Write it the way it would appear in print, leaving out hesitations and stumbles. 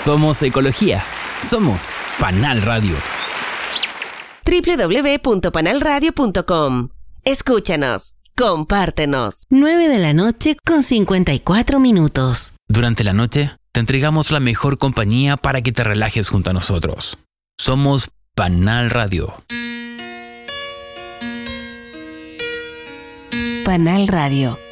Somos ecología. Somos Panal Radio. www.panalradio.com. Escúchanos, compártenos. 9:54 p.m. Durante la noche, te entregamos la mejor compañía para que te relajes junto a nosotros. Somos Panal Radio. Panal Radio.